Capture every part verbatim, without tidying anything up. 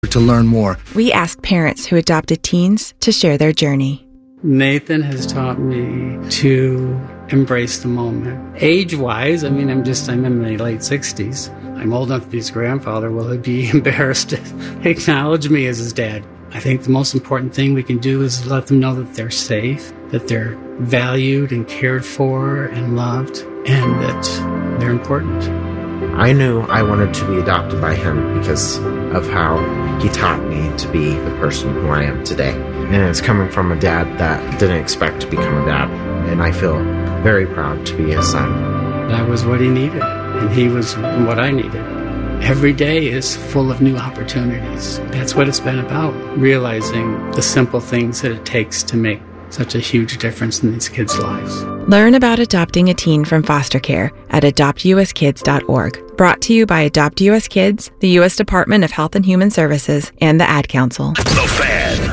to learn more. We asked parents who adopted teens to share their journey. Nathan has taught me to embrace the moment. Age-wise, I mean, I'm just, I'm in my late sixties. I'm old enough to be his grandfather. Will he be embarrassed to acknowledge me as his dad? I think the most important thing we can do is let them know that they're safe, that they're valued and cared for and loved, and that they're important. I knew I wanted to be adopted by him because of how he taught me to be the person who I am today. And it's coming from a dad that didn't expect to become a dad. And I feel very proud to be his son. That was what he needed, and he was what I needed. Every day is full of new opportunities. That's what it's been about, realizing the simple things that it takes to make such a huge difference in these kids' lives. Learn about adopting a teen from foster care at adopt u s kids dot org. Brought to you by Adopt U S Kids, the U S Department of Health and Human Services, and the Ad Council. The Fan.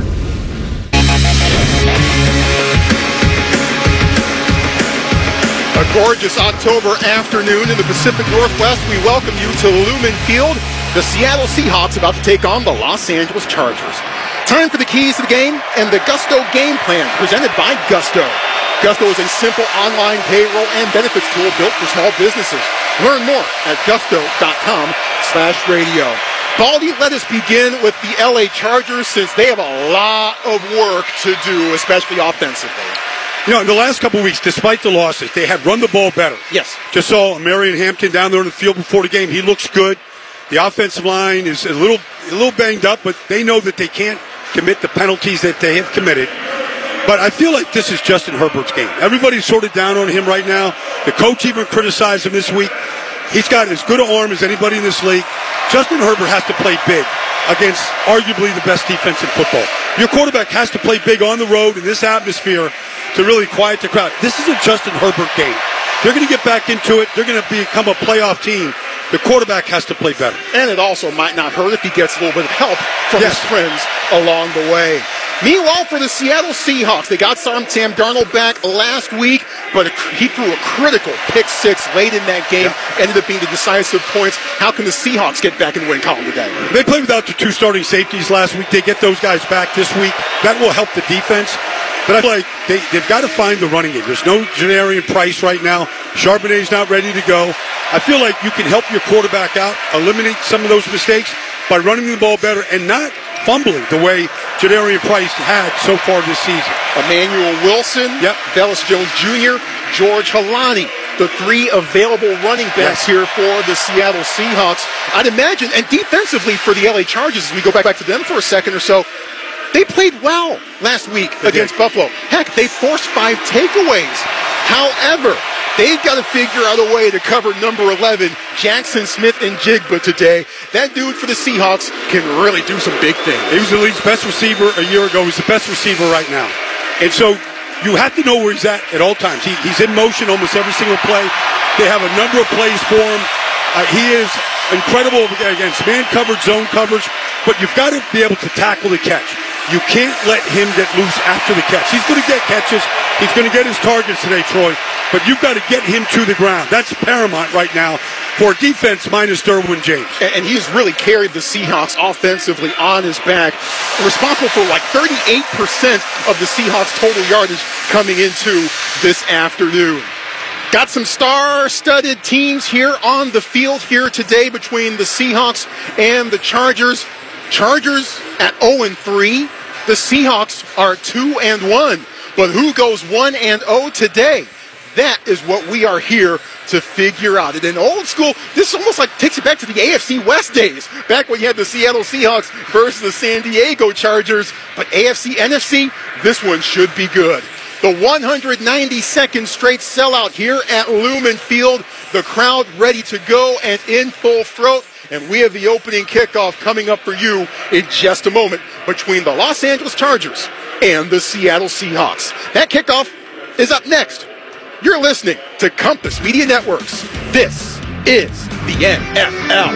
A gorgeous October afternoon in the Pacific Northwest. We welcome you to Lumen Field. The Seattle Seahawks about to take on the Los Angeles Chargers. Time for the keys to the game and the Gusto game plan presented by Gusto. Gusto is a simple online payroll and benefits tool built for small businesses. Learn more at gusto dot com slash radio. Baldy, let us begin with the L A Chargers since they have a lot of work to do, especially offensively. You know, in the last couple of weeks, despite the losses, they have run the ball better. Yes. Just saw Marion Hampton down there in the field before the game. He looks good. The offensive line is a little a little banged up, but they know that they can't commit the penalties that they have committed. But I feel like this is Justin Herbert's game. Everybody's sort of down on him right now. The coach even criticized him this week. He's got as good an arm as anybody in this league. Justin Herbert has to play big against arguably the best defense in football. Your quarterback has to play big on the road in this atmosphere to really quiet the crowd. This is a Justin Herbert game. They're going to get back into it. They're going to become a playoff team. The quarterback has to play better. And it also might not hurt if he gets a little bit of help from yes. his friends along the way. Meanwhile, for the Seattle Seahawks, they got Sam Darnold back last week, but he threw a critical pick six late in that game, yeah. ended up being the decisive points. How can the Seahawks get back in the win column today? They played without their two starting safeties last week. They get those guys back this week. That will help the defense. But I feel like they, they've got to find the running game. There's no Janarian Price right now. Charbonnet's not ready to go. I feel like you can help your quarterback out, eliminate some of those mistakes by running the ball better and not fumbling the way Janarian Price had so far this season. Emmanuel Wilson, yep. Velus Jones Junior, George Halani, the three available running backs yes. here for the Seattle Seahawks. I'd imagine, and defensively for the L A Chargers, as we go back, back to them for a second or so, they played well last week they against did. Buffalo. Heck, they forced five takeaways. However, they've got to figure out a way to cover number eleven, Jackson Smith-Njigba today. That dude for the Seahawks can really do some big things. He was the league's best receiver a year ago. He's the best receiver right now. And so you have to know where he's at at all times. He, he's in motion almost every single play. They have a number of plays for him. Uh, he is incredible against man coverage, zone coverage, but you've got to be able to tackle the catch. You can't let him get loose after the catch. He's going to get catches. He's going to get his targets today, Troy. But you've got to get him to the ground. That's paramount right now for defense minus Derwin James. And he's really carried the Seahawks offensively on his back. Responsible for like thirty-eight percent of the Seahawks' total yardage coming into this afternoon. Got some star-studded teams here on the field here today between the Seahawks and the Chargers. Chargers at oh and three. The Seahawks are two and one. But who goes one and oh today? That is what we are here to figure out. And in old school, this almost like takes you back to the A F C West days, back when you had the Seattle Seahawks versus the San Diego Chargers. But A F C, N F C, this one should be good. The one hundred ninety-second straight sellout here at Lumen Field. The crowd ready to go and in full throat. And we have the opening kickoff coming up for you in just a moment between the Los Angeles Chargers and the Seattle Seahawks. That kickoff is up next. You're listening to Compass Media Networks. This is the N F L.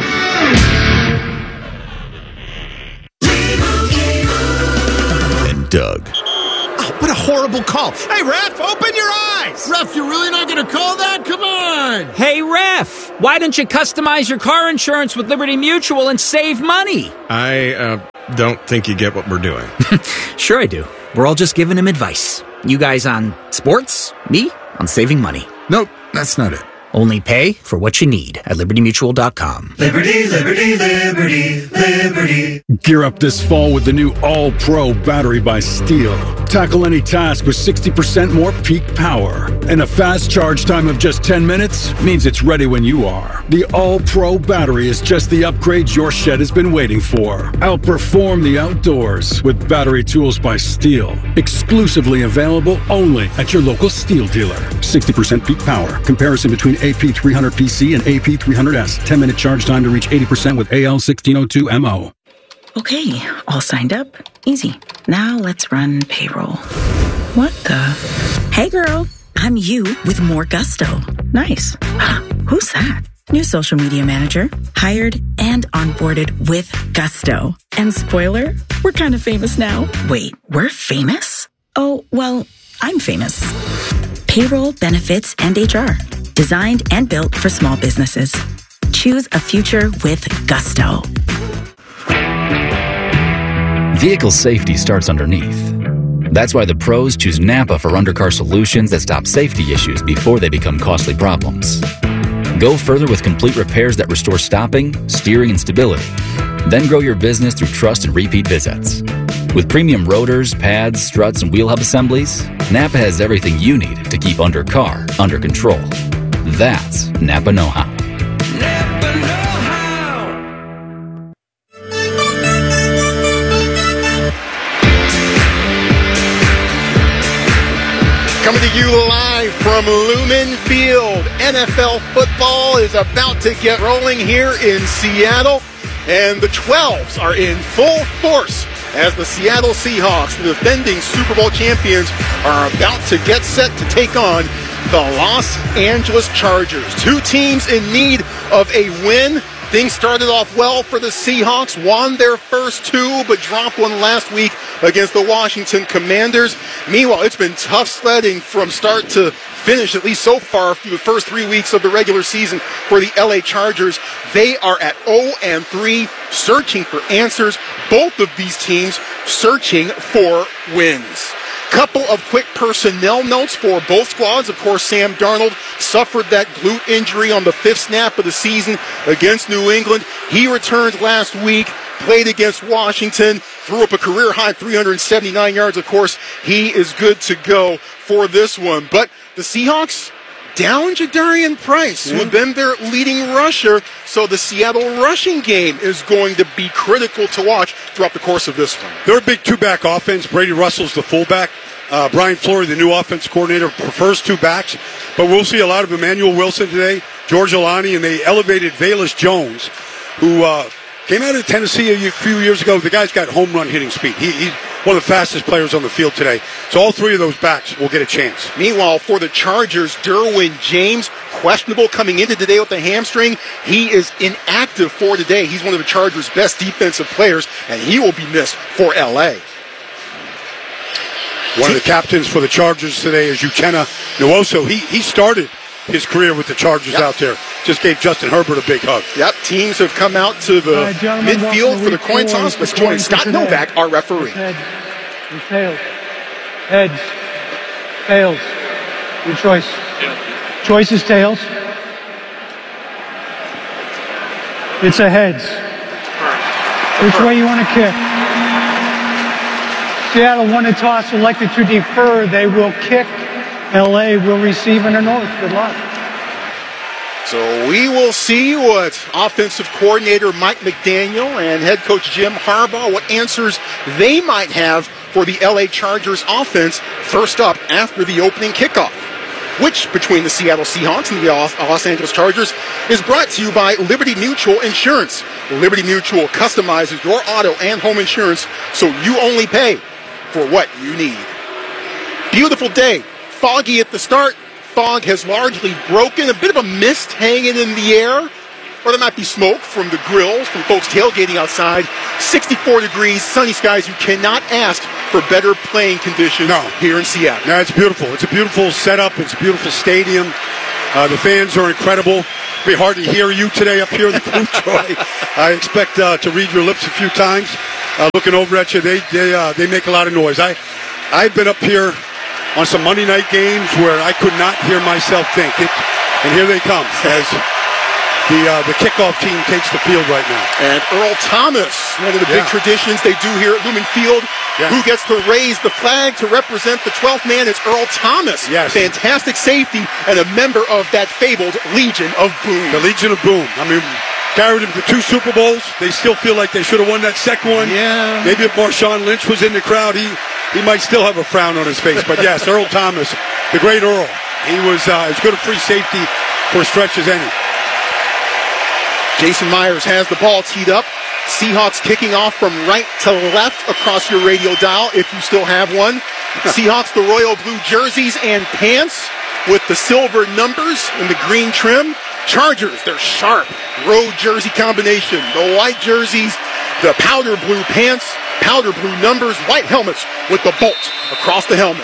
And Doug. Oh, what a horrible call. Hey, ref, open your eyes. Ref, you're really not going to call that? Come on. Hey, ref, why don't you customize your car insurance with Liberty Mutual and save money? I, uh, don't think you get what we're doing. Sure I do. We're all just giving him advice. You guys on sports, me on saving money. Nope, that's not it. Only pay for what you need at liberty mutual dot com. Liberty, liberty, liberty, liberty. Gear up this fall with the new All-Pro battery by Steel. Tackle any task with sixty percent more peak power. And a fast charge time of just ten minutes means it's ready when you are. The All-Pro battery is just the upgrade your shed has been waiting for. Outperform the outdoors with battery tools by Steel. Exclusively available only at your local Steel dealer. sixty percent peak power. Comparison between A P three hundred P C and A P three hundred S. ten minute charge time to reach eighty percent with A L sixteen oh two M O. Okay, all signed up. Easy. Now let's run payroll. What the? Hey girl, I'm you with more gusto. Nice. Who's that? New social media manager. Hired and onboarded with gusto. And spoiler, we're kind of famous now. Wait, we're famous? Oh, well, I'm famous. Payroll, benefits, and H R. Designed and built for small businesses. Choose a future with gusto. Vehicle safety starts underneath. That's why the pros choose Napa for undercar solutions that stop safety issues before they become costly problems. Go further with complete repairs that restore stopping, steering, and stability. Then grow your business through trust and repeat visits. With premium rotors, pads, struts, and wheel hub assemblies, Napa has everything you need to keep undercar under control. That's Napa know-how. Napa know-how. Coming to you live from Lumen Field. N F L football is about to get rolling here in Seattle, and the twelves are in full force as the Seattle Seahawks, the defending Super Bowl champions, are about to get set to take on the Los Angeles Chargers. Two teams in need of a win. Things started off well for the Seahawks, won their first two, but dropped one last week against the Washington Commanders. Meanwhile, it's been tough sledding from start to finish, at least so far, through the first three weeks of the regular season for the L A Chargers. They are at oh and three, searching for answers. Both of these teams searching for wins. Couple of quick personnel notes for both squads. Of course, Sam Darnold suffered that glute injury on the fifth snap of the season against New England. He returned last week, played against Washington, threw up a career-high three hundred seventy-nine yards. Of course, he is good to go for this one. But the Seahawks down Jadarian Price, mm-hmm. who had been their leading rusher. So the Seattle rushing game is going to be critical to watch throughout the course of this one. They're a big two-back offense. Brady Russell's the fullback. Uh, Brian Flores, the new offense coordinator, prefers two backs. But we'll see a lot of Emmanuel Wilson today, George Alani, and they elevated Velus Jones, who uh, came out of Tennessee a few years ago. The guy's got home run hitting speed. He, he's one of the fastest players on the field today. So all three of those backs will get a chance. Meanwhile, for the Chargers, Derwin James, questionable coming into today with a hamstring. He is inactive for today. He's one of the Chargers' best defensive players, and he will be missed for L A. One of the captains for the Chargers today is Uchenna Nwosu. He he started his career with the Chargers yep. out there. Just gave Justin Herbert a big hug. Yep, teams have come out to the right, midfield for the coin toss. Let's join Scott Novak, our referee. Head. We failed. Heads. Tails. Your choice. Yeah. Choice is tails. It's a heads. Which way you want to kick? Seattle won a toss, elected to defer. They will kick. L A will receive in the north. Good luck. So we will see what offensive coordinator Mike McDaniel and head coach Jim Harbaugh, what answers they might have for the L A Chargers offense first up after the opening kickoff, which between the Seattle Seahawks and the Los Angeles Chargers is brought to you by Liberty Mutual Insurance. Liberty Mutual customizes your auto and home insurance so you only pay for what you need. Beautiful day. Foggy at the start. Fog has largely broken. A bit of a mist hanging in the air. Or there might be smoke from the grills, from folks tailgating outside. sixty-four degrees, sunny skies. You cannot ask for better playing conditions no. here in Seattle. No, it's beautiful. It's a beautiful setup. It's a beautiful stadium. Uh, the fans are incredible. It'll be hard to hear you today up here in the booth, Troy. I expect uh, to read your lips a few times. Uh, looking over at you, they they uh, they make a lot of noise. I I've been up here on some Monday night games where I could not hear myself think. It, and here they come as the uh, the kickoff team takes the field right now. And Earl Thomas, one of the Yeah. big traditions they do here at Lumen Field. Yeah. Who gets to raise the flag to represent the twelfth man? It's Earl Thomas. Yes. Fantastic safety and a member of that fabled Legion of Boom. The Legion of Boom. I mean, carried them to two Super Bowls. They still feel like they should have won that second one. Yeah. Maybe if Marshawn Lynch was in the crowd, he, he might still have a frown on his face. But yes, Earl Thomas, the great Earl. He was uh, as good a free safety for a stretch as any. Jason Myers has the ball teed up. Seahawks kicking off from right to left across your radio dial, if you still have one. Seahawks, the royal blue jerseys and pants with the silver numbers and the green trim. Chargers, their sharp road jersey combination. The white jerseys, the powder blue pants, powder blue numbers, white helmets with the bolt across the helmet.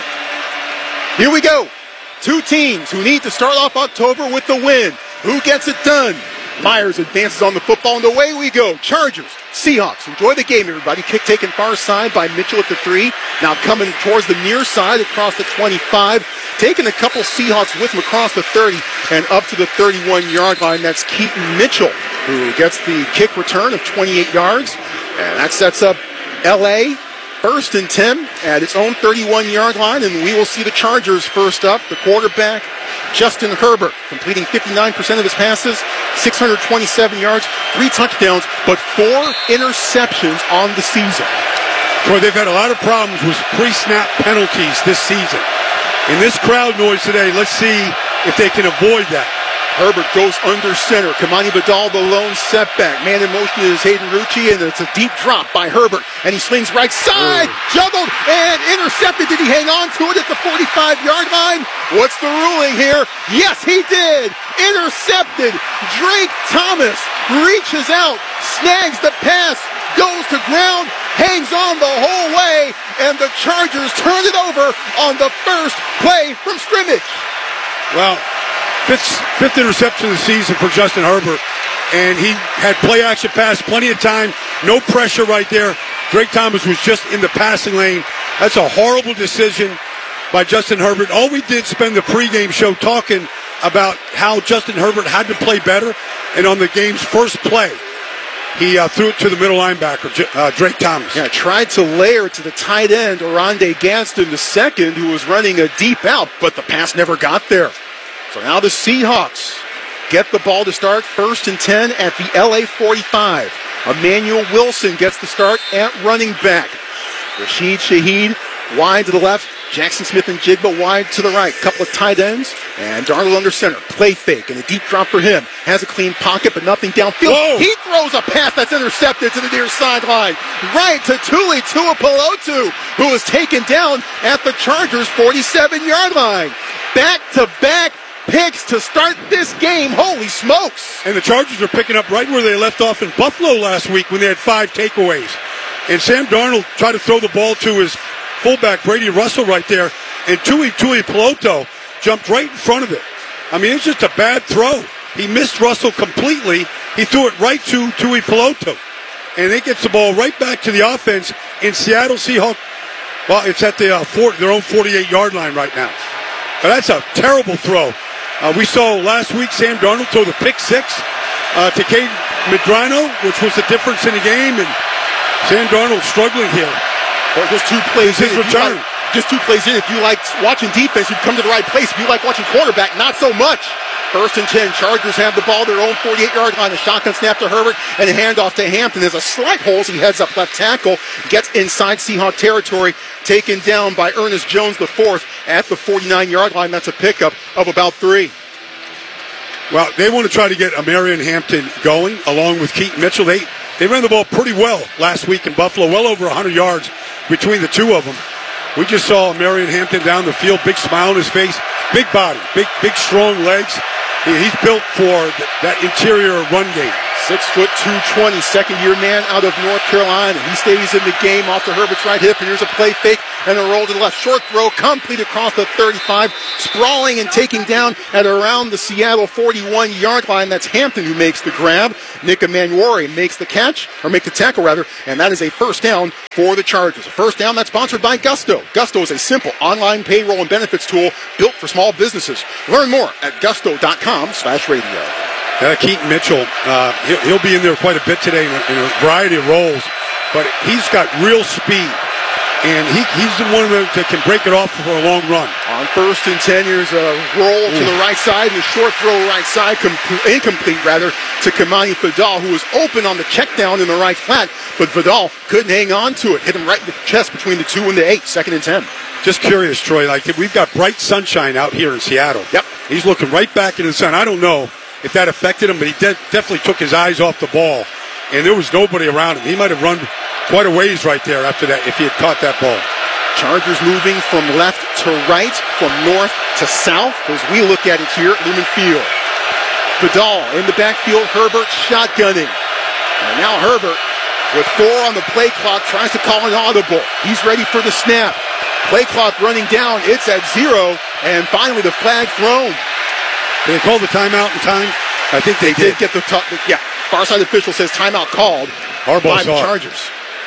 Here we go. Two teams who need to start off October with the win. Who gets it done? Myers advances on the football, and away we go. Chargers, Seahawks. Enjoy the game, everybody. Kick taken far side by Mitchell at the three. Now coming towards the near side across the twenty-five. Taking a couple Seahawks with him across the thirty and up to the thirty-one-yard line. That's Keaton Mitchell, who gets the kick return of twenty-eight yards. And that sets up L A first and ten at its own thirty-one-yard line. And we will see the Chargers first up. The quarterback, Justin Herbert, completing fifty-nine percent of his passes, six hundred twenty-seven yards, three touchdowns, but four interceptions on the season. Troy, they've had a lot of problems with pre-snap penalties this season. In this crowd noise today, let's see if they can avoid that. Herbert goes under center. Kamani Badal, the lone setback. Man in motion is Hayden Rucci, and it's a deep drop by Herbert. And he swings right side, Ooh. juggled, and intercepted. Did he hang on to it at the forty-five-yard line? What's the ruling here? Yes, he did. Intercepted. Drake Thomas reaches out, snags the pass, goes to ground, hangs on the whole way, and the Chargers turn it over on the first play from scrimmage. Well, fifth, fifth interception of the season for Justin Herbert, and he had play-action pass plenty of time, no pressure right there. Drake Thomas was just in the passing lane. That's a horrible decision by Justin Herbert. All we did spend the pregame show talking about how Justin Herbert had to play better, and on the game's first play, he uh, threw it to the middle linebacker, uh, Drake Thomas. Yeah, tried to layer to the tight end, Oronde Gadsden, the second, who was running a deep out, but the pass never got there. So now the Seahawks get the ball to start first and ten at the L A forty-five. Emmanuel Wilson gets the start at running back. Rashid Shaheed wide to the left. Jackson Smith and Jigba wide to the right. Couple of tight ends. And Darnold under center. Play fake and a deep drop for him. Has a clean pocket, but nothing downfield. Whoa. He throws a pass that's intercepted to the near sideline. Right to Tuli Tuipulotu, who is taken down at the Chargers' forty-seven-yard line. Back-to-back picks to start this game. Holy smokes. And the Chargers are picking up right where they left off in Buffalo last week when they had five takeaways. And Sam Darnold tried to throw the ball to his fullback, Brady Russell, right there. And Tui Tuipulotu jumped right in front of it. I mean, it's just a bad throw. He missed Russell completely. He threw it right to Tuipulotu. And it gets the ball right back to the offense in Seattle Seahawks. Well, it's at the, uh, four, their own forty-eight-yard line right now. But that's a terrible throw. Uh, we saw last week Sam Darnold throw the pick six uh, to Cade Medrano, which was the difference in the game. And Sam Darnold struggling here. Well, just two plays his in. return. Like, just two plays in. If you like watching defense, you'd come to the right place. If you like watching quarterback, not so much. First and ten. Chargers have the ball, their own forty-eight-yard line. A shotgun snap to Herbert and a handoff to Hampton. There's a slight hole as he heads up left tackle. Gets inside Seahawk territory. Taken down by Ernest Jones the fourth at the forty-nine-yard line. That's a pickup of about three. Well, they want to try to get Amarian Hampton going along with Keaton Mitchell. They they ran the ball pretty well last week in Buffalo, well over one hundred yards between the two of them. We just saw Amarian Hampton down the field, big smile on his face, big body, big, big, strong legs. He's built for that interior run game. six foot two twenty, second-year man out of North Carolina. He stays in the game off to Herbert's right hip. Here's a play fake and a roll to the left. Short throw, complete across the thirty-five, sprawling and taking down at around the Seattle forty-one-yard line. That's Hampton who makes the grab. Nick Emanuori makes the catch, or make the tackle rather, and that is a first down for the Chargers. A first down that's sponsored by Gusto. Gusto is a simple online payroll and benefits tool built for small businesses. Learn more at gusto.com slash radio. Uh, Keaton Mitchell, uh, he'll, he'll be in there quite a bit today in a, in a variety of roles, but he's got real speed, and he, he's the one that can break it off for a long run. On first and ten, here's a roll mm. to the right side, and a short throw right side, com- incomplete rather, to Kamani Vidal, who was open on the check down in the right flat, but Vidal couldn't hang on to it. Hit him right in the chest between the two and the eight, second and ten. Just curious, Troy, like we've got bright sunshine out here in Seattle. Yep. He's looking right back into the sun. I don't know if that affected him, but he de- definitely took his eyes off the ball, and there was nobody around him. He might have run quite a ways right there after that if he had caught that ball. Chargers moving from left to right, from north to south, as we look at it here at Lumen Field. Vidal in the backfield, Herbert shotgunning. And now Herbert, with four on the play clock, tries to call an audible. He's ready for the snap. Play clock running down, it's at zero, and finally the flag thrown. Did they call the timeout in time? I think they, they did. did get the top. Yeah, far side official says timeout called by the Chargers.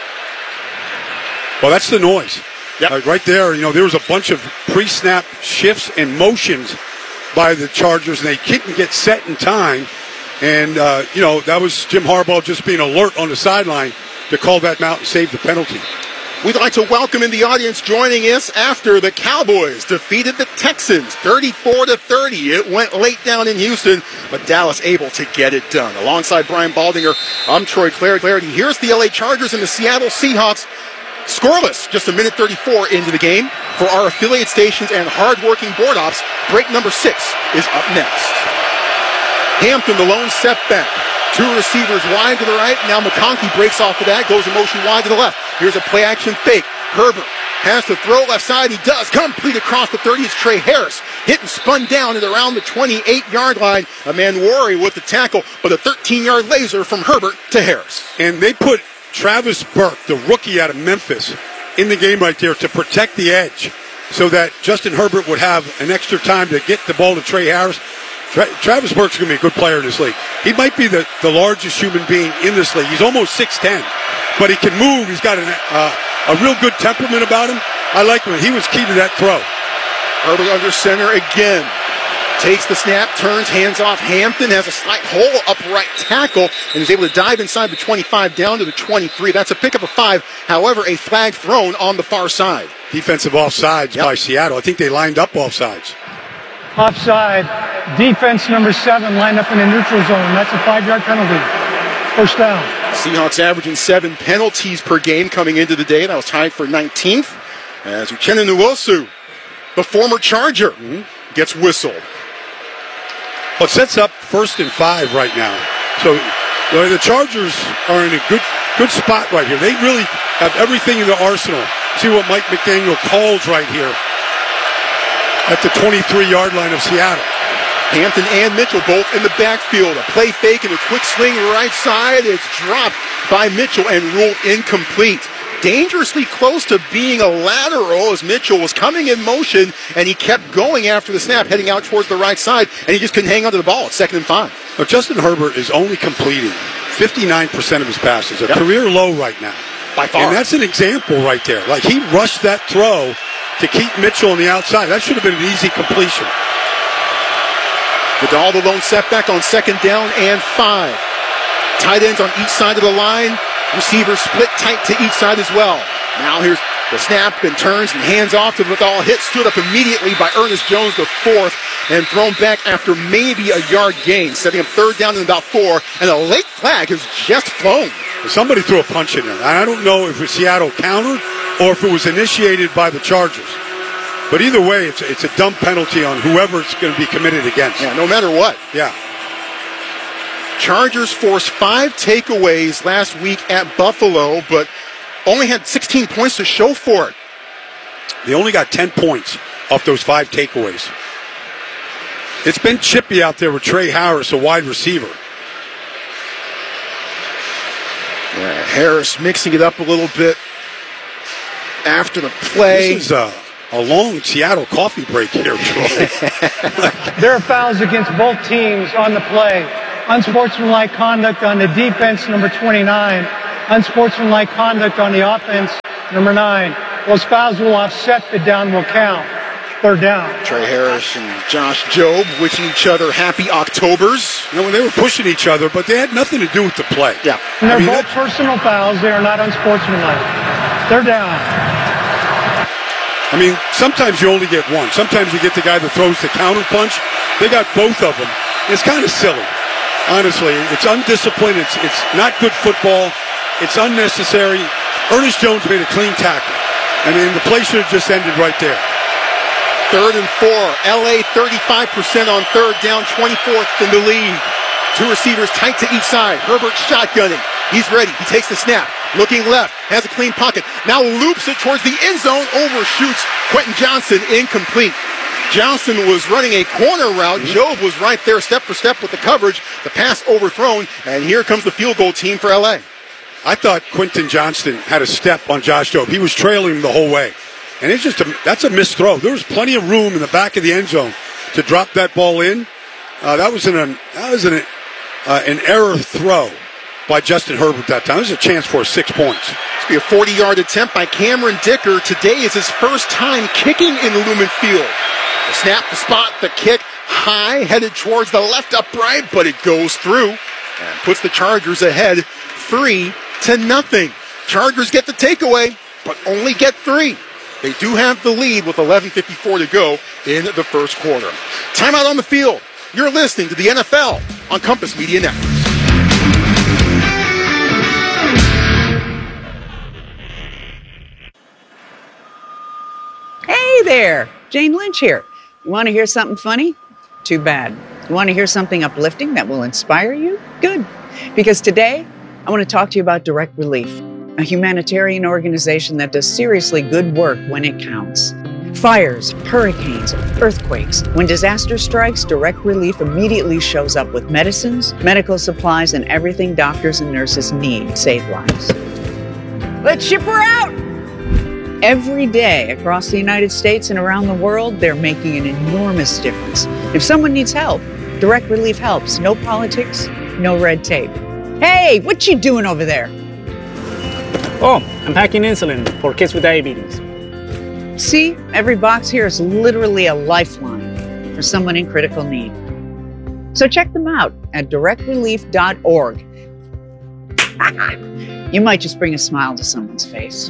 Well, that's the noise. Yep. Uh, right there, you know, there was a bunch of pre-snap shifts and motions by the Chargers, and they couldn't get set in time. And, uh, you know, that was Jim Harbaugh just being alert on the sideline to call that out and save the penalty. We'd like to welcome in the audience joining us after the Cowboys defeated the Texans thirty-four to thirty. It went late down in Houston, but Dallas able to get it done. Alongside Brian Baldinger, I'm Troy Clarity. Here's the L A Chargers and the Seattle Seahawks. Scoreless, just a minute thirty-four into the game. For our affiliate stations and hard-working board ops, break number six is up next. Hampton, the lone setback. Two receivers wide to the right. Now McConkey breaks off of that, goes in motion wide to the left. Here's a play-action fake. Herbert has to throw left side. He does. Complete across the thirty. It's Trey Harris. Hit and spun down at around the twenty-eight-yard line. Emanuori with the tackle, but a thirteen-yard laser from Herbert to Harris. And they put Travis Burke, the rookie out of Memphis, in the game right there to protect the edge so that Justin Herbert would have an extra time to get the ball to Trey Harris. Tra- Travis Burke's going to be a good player in this league. He might be the, the largest human being in this league. He's almost six ten, but he can move. He's got an, uh, a real good temperament about him. I like him. He was key to that throw. Herbert under center again. Takes the snap, turns, hands off. Hampton has a slight hole up right tackle and is able to dive inside the twenty-five down to the twenty-three. That's a pickup of five. However, a flag thrown on the far side. Defensive offsides yep. by Seattle. I think they lined up offsides. Offside. Defense number seven lined up in the neutral zone. That's a five-yard penalty. First down. Seahawks averaging seven penalties per game coming into the day. That was tied for nineteenth. As Uchenna Nwosu, the former Charger, gets whistled. Well, it sets up first and five right now. So the Chargers are in a good good spot right here. They really have everything in the arsenal. See what Mike McDaniel calls right here at the twenty-three-yard line of Seattle. Hampton and Mitchell both in the backfield. A play fake and a quick swing right side. It's dropped by Mitchell and ruled incomplete. Dangerously close to being a lateral as Mitchell was coming in motion, and he kept going after the snap, heading out towards the right side, and he just couldn't hang onto the ball. It's second and five. But Justin Herbert is only completing fifty-nine percent of his passes, a yep. career low right now. By far. And that's an example right there. Like, he rushed that throw to keep Mitchell on the outside. That should have been an easy completion. Vidal, the lone setback on second down and five. Tight ends on each side of the line. Receivers split tight to each side as well. Now here's the snap and turns and hands off to Vidal. Hit stood up immediately by Ernest Jones, the fourth, and thrown back after maybe a yard gain, setting up third down and about four, and a late flag has just flown. Somebody threw a punch in there. I don't know if it was Seattle countered or if it was initiated by the Chargers. But either way, it's, it's a dumb penalty on whoever it's going to be committed against. Yeah, no matter what. Yeah. Chargers forced five takeaways last week at Buffalo, but only had sixteen points to show for it. They only got ten points off those five takeaways. It's been chippy out there with Trey Harris, a wide receiver. Yeah, Harris mixing it up a little bit after the play. This is a, a long Seattle coffee break here, Troy. There are fouls against both teams on the play. Unsportsmanlike conduct on the defense, number twenty-nine. Unsportsmanlike conduct on the offense, number nine. Those fouls will offset the down will count. Third down. Trey Harris and Josh Jobe wishing each other happy Octobers. You know, when they were pushing each other, but they had nothing to do with the play. Yeah. And they're I mean, both personal fouls. They are not unsportsmanlike. They're down. I mean, sometimes you only get one. Sometimes you get the guy that throws the counter punch. They got both of them. It's kind of silly. Honestly, it's undisciplined. It's it's not good football. It's unnecessary. Ernest Jones made a clean tackle. I mean, the play should have just ended right there. Third and four. L A thirty-five percent on third down, twenty-fourth in the lead. Two receivers tight to each side. Herbert shotgunning. He's ready. He takes the snap. Looking left. Has a clean pocket. Now loops it towards the end zone. Overshoots Quentin Johnson. Incomplete. Johnson was running a corner route. Jobe was right there step for step with the coverage. The pass overthrown. And here comes the field goal team for L A. I thought Quentin Johnston had a step on Josh Jobe. He was trailing him the whole way. And it's just a, that's a missed throw. There was plenty of room in the back of the end zone to drop that ball in. Uh, that was an, an that was an uh, an error throw by Justin Herbert that time. There's a chance for six points. It's be a forty-yard attempt by Cameron Dicker. Today is his first time kicking in Lumen Field. The snap, the spot, the kick, high, headed towards the left upright, but it goes through and puts the Chargers ahead three to nothing. Chargers get the takeaway, but only get three. They do have the lead with eleven fifty-four to go in the first quarter. Timeout on the field. You're listening to the N F L on Compass Media Network. Hey there, Jane Lynch here. You want to hear something funny? Too bad. You want to hear something uplifting that will inspire you? Good. Because today, I want to talk to you about Direct Relief, a humanitarian organization that does seriously good work when it counts. Fires, hurricanes, earthquakes. When disaster strikes, Direct Relief immediately shows up with medicines, medical supplies, and everything doctors and nurses need to save lives. Let's ship her out! Every day across the United States and around the world, they're making an enormous difference. If someone needs help, Direct Relief helps. No politics, no red tape. Hey, what you doing over there? Oh, I'm packing insulin for kids with diabetes. See, every box here is literally a lifeline for someone in critical need. So check them out at direct relief dot org. You might just bring a smile to someone's face.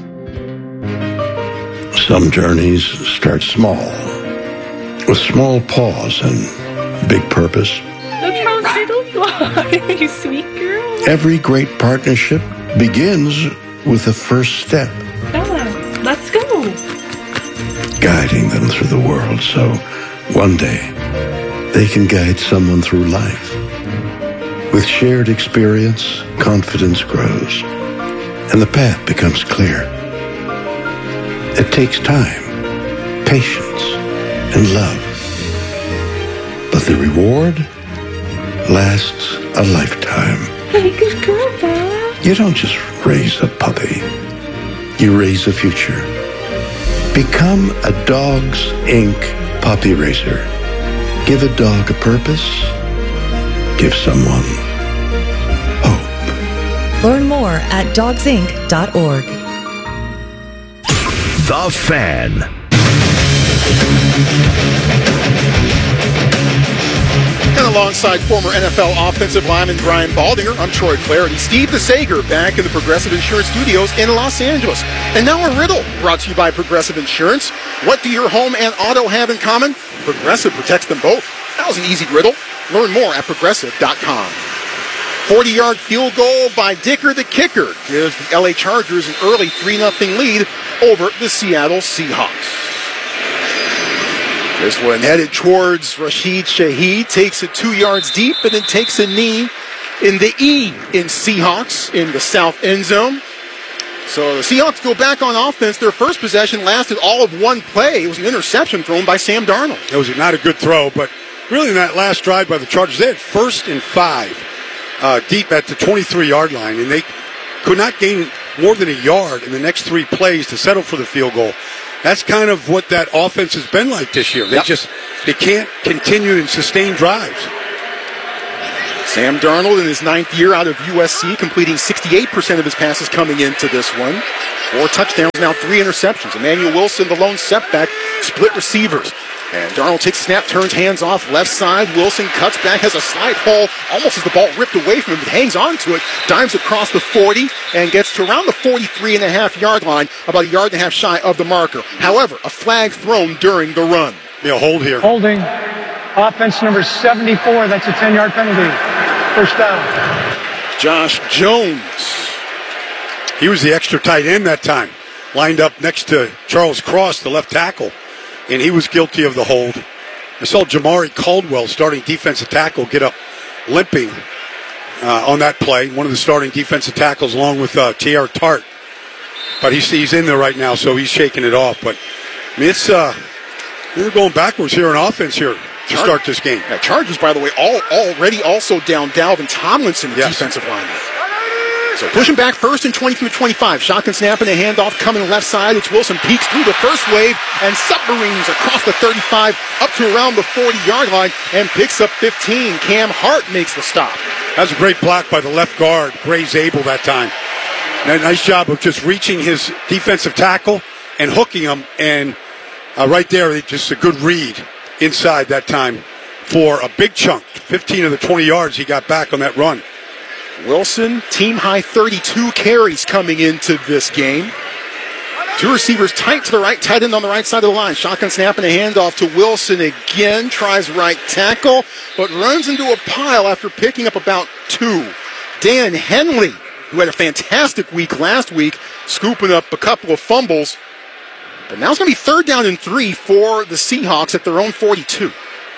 Some journeys start small, with small pause and big purpose. Look how little you are, you sweet girl. Every great partnership begins with the first step. Bella, let's go. Guiding them through the world so one day they can guide someone through life. With shared experience, confidence grows, and the path becomes clear. It takes time, patience, and love. But the reward lasts a lifetime. Hey, good girl, Bella. You don't just raise a puppy. You raise a future. Become a Dogs Incorporated puppy raiser. Give a dog a purpose. Give someone hope. Learn more at dogs inc dot org. The Fan. And alongside former N F L offensive lineman Brian Baldinger, I'm Troy Clarity. Steve DeSager back in the Progressive Insurance Studios in Los Angeles. And now a riddle brought to you by Progressive Insurance. What do your home and auto have in common? Progressive protects them both. That was an easy riddle. Learn more at progressive dot com. forty-yard field goal by Dicker the kicker gives the L A Chargers an early three nothing lead over the Seattle Seahawks. This one headed towards Rashid Shaheed, takes it two yards deep and then takes a knee in the E in Seahawks in the south end zone. So the Seahawks go back on offense. Their first possession lasted all of one play. It was an interception thrown by Sam Darnold. It was not a good throw, but really in that last drive by the Chargers, they had first and five uh, deep at the twenty-three-yard line, and they could not gain more than a yard in the next three plays to settle for the field goal. That's kind of what that offense has been like this year. They Yep. just they can't continue and sustain drives. Sam Darnold in his ninth year out of U S C, completing sixty-eight percent of his passes coming into this one. Four touchdowns, now three interceptions. Emmanuel Wilson, the lone setback, split receivers. And Darnold takes a snap, turns hands off, left side. Wilson cuts back, has a slight hole, almost as the ball ripped away from him, but hangs on to it, dives across the forty, and gets to around the forty-three and a half yard line, about a yard and a half shy of the marker. However, a flag thrown during the run. Yeah, hold here. Holding. Offense number seventy-four. That's a ten-yard penalty. First down. Josh Jones. He was the extra tight end that time, lined up next to Charles Cross, the left tackle, and he was guilty of the hold. I saw Jamari Caldwell, starting defensive tackle, get up limping uh, on that play, one of the starting defensive tackles along with uh, T R Tart. But he's, he's in there right now, so he's shaking it off. But I mean, it's uh, we're going backwards here on offense here to Char- start this game. Yeah, Chargers, by the way, all already also down Dalvin Tomlinson, the Yes. defensive lineman. So pushing back first and twenty through twenty-five. Shotgun snap and a handoff coming left side. It's Wilson, peeks through the first wave and submarines across the thirty-five up to around the forty-yard line and picks up fifteen. Cam Hart makes the stop. That was a great block by the left guard, Gray Zabel, that time. And a nice job of just reaching his defensive tackle and hooking him. And uh, right there, just a good read inside that time for a big chunk. fifteen of the twenty yards he got back on that run. Wilson, team high thirty-two carries coming into this game. Two receivers tight to the right, tight end on the right side of the line. Shotgun snap and a handoff to Wilson again. Tries right tackle, but runs into a pile after picking up about two. Dan Henley, who had a fantastic week last week, scooping up a couple of fumbles. But now it's going to be third down and three for the Seahawks at their own forty-two.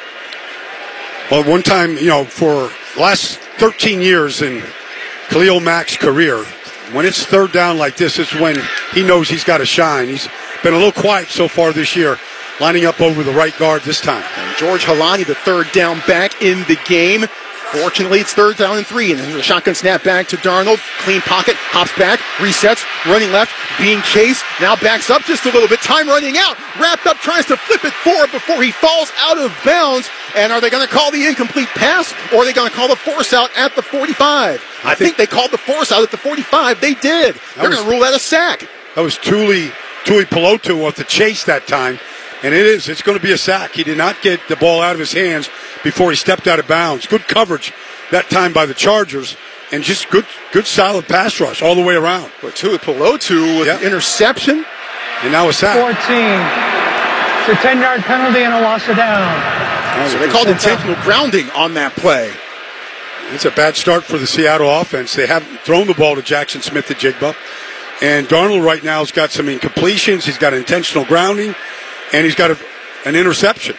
Well, one time, you know, for the last thirteen years in Khalil Mack's career, when it's third down like this, is when he knows he's got to shine. He's been a little quiet so far this year, lining up over the right guard this time. And George Halani, the third down back in the game. Fortunately, it's third down and three. And then the shotgun snap back to Darnold. Clean pocket, hops back, resets, running left, being chased. Now backs up just a little bit. Time running out. Wrapped up, tries to flip it forward before he falls out of bounds. And are they going to call the incomplete pass, or are they going to call the force out at the forty-five? I, I think, think they called the force out at the forty-five. They did. They're going to rule that a sack. That was Tuli, Tuli Pelotu with the chase that time. And it is. It's going to be a sack. He did not get the ball out of his hands before he stepped out of bounds. Good coverage that time by the Chargers. And just good, good solid pass rush all the way around. But Tuli Pelotu with yep. an interception. And now a sack. fourteen. It's a ten-yard penalty and a loss of down. So they called intentional grounding on that play. It's a bad start for the Seattle offense. They haven't thrown the ball to Jackson Smith at Jigba. And Darnold right now has got some incompletions. He's got intentional grounding. And he's got a, an interception.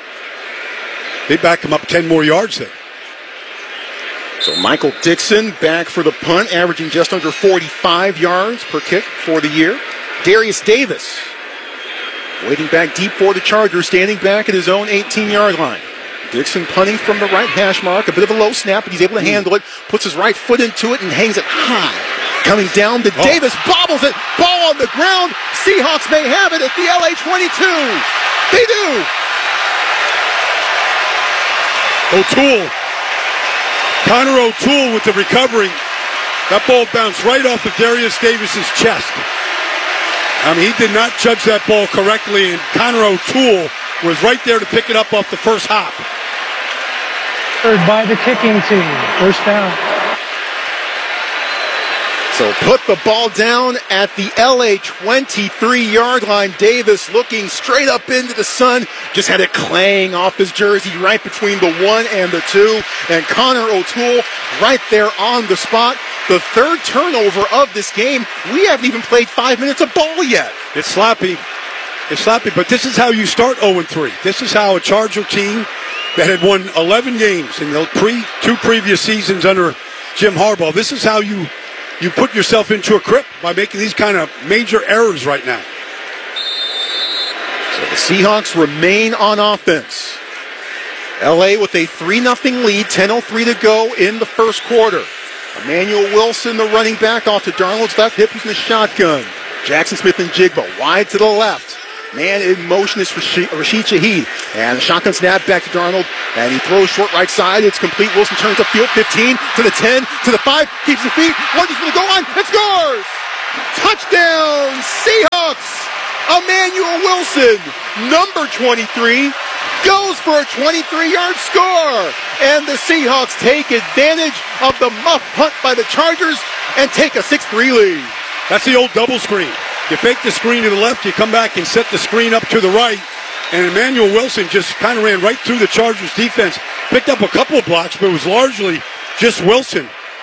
They back him up ten more yards there. So Michael Dixon back for the punt, averaging just under forty-five yards per kick for the year. Darius Davis waiting back deep for the Chargers, standing back at his own eighteen-yard line. Dixon punting from the right hash mark, a bit of a low snap, but he's able to handle it, puts his right foot into it and hangs it high. Coming down to oh. Davis, bobbles it, ball on the ground. Seahawks may have it at the L A twenty-two. They do. O'Toole. Connor O'Toole with the recovery. That ball bounced right off of Darius Davis's chest. I mean, he did not judge that ball correctly, and Connor O'Toole was right there to pick it up off the first hop. Third by the kicking team. First down. So put the ball down at the L A twenty-three-yard line. Davis looking straight up into the sun. Just had it clang off his jersey right between the one and the two. And Connor O'Toole right there on the spot. The third turnover of this game. We haven't even played five minutes of ball yet. It's sloppy. It's sloppy, but this is how you start oh and three. This is how a Charger team that had won eleven games in the pre, two previous seasons under Jim Harbaugh, this is how you, you put yourself into a crypt by making these kind of major errors right now. So the Seahawks remain on offense. L A with a three nothing lead, ten oh three to go in the first quarter. Emmanuel Wilson, the running back, off to Darnold's left hip using the shotgun. Jackson Smith and Jigba wide to the left. Man in motion is Rashid, Rashid Shaheed. And the shotgun snap back to Darnold. And he throws short right side. It's complete. Wilson turns upfield. fifteen to the ten to the five. Keeps his feet. Lunges for the goal line and scores! Touchdown, Seahawks! Emmanuel Wilson, number twenty-three, goes for a twenty-three-yard score. And the Seahawks take advantage of the muff punt by the Chargers and take a six three lead. That's the old double screen. You fake the screen to the left, you come back and set the screen up to the right. And Emmanuel Wilson just kind of ran right through the Chargers defense. Picked up a couple of blocks, but it was largely just Wilson.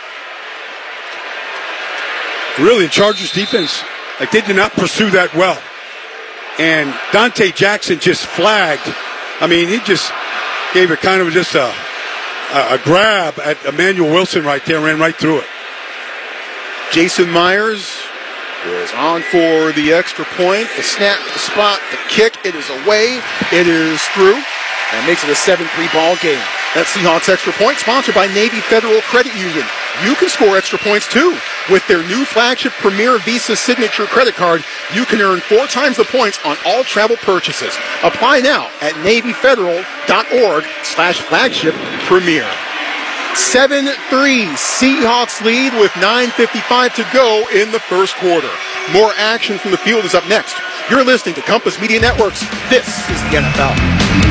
Really, the Chargers defense, like, they did not pursue that well. And Dante Jackson just flagged. I mean, he just gave it kind of just a, a, a grab at Emmanuel Wilson right there, ran right through it. Jason Myers is on for the extra point. The snap, the spot, the kick. It is away. It is through. And makes it a seven three ball game. That Seahawks extra point sponsored by Navy Federal Credit Union. You can score extra points too. With their new flagship Premier Visa Signature credit card, you can earn four times the points on all travel purchases. Apply now at NavyFederal.org slash flagship premier. seven three Seahawks lead with nine fifty-five to go in the first quarter. More action from the field is up next. You're listening to Compass Media Networks. This is the N F L.